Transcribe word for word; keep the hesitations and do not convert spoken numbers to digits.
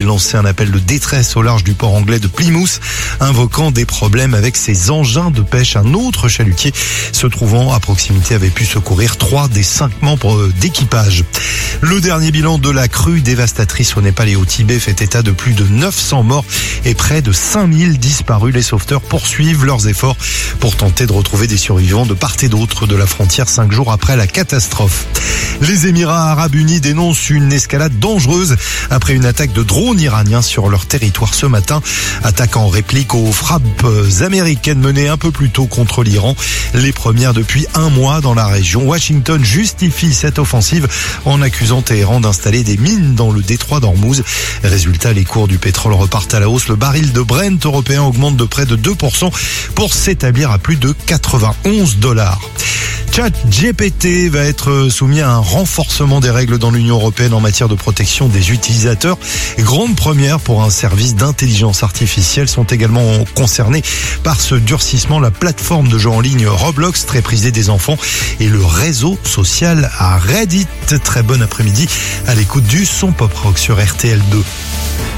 lancé un appel de détresse au large du port anglais de Plymouth, invoquant des problèmes avec ses engins de pêche. Un autre chalutier se trouvant à proximité avait pu secourir trois des cinq membres d'équipage. Le dernier bilan de la crue dévastatrice au Népal et au Tibet fait état de plus de neuf cents morts et près de cinq mille disparus. Les sauveteurs poursuivent leurs efforts pour tenter de retrouver des survivants de part et d'autre de la frontière cinq jours après la catastrophe. Les Émirats arabes unis dénoncent une escalade dangereuse après une attaque de drones iraniens sur leur territoire ce matin. Attaque en réplique aux frappes américaines menées un peu plus tôt contre l'Iran. Les premières depuis un mois dans la région. Washington justifie cette offensive en accusant Téhéran d'installer des mines dans le détroit d'Ormuz. Résultat, les cours du pétrole repartent à la hausse. Le baril de Brent européen augmente de près de deux pour cent pour s'établir à plus de quatre-vingt-onze dollars. ChatGPT va être soumis à un renforcement des règles dans l'Union européenne en matière de protection des utilisateurs. Grande première pour un service d'intelligence artificielle. Sont également concernés par ce durcissement la plateforme de jeux en ligne Roblox, très prisée des enfants, et le réseau social à Reddit. Très bon après-midi à l'écoute du son pop rock sur R T L deux.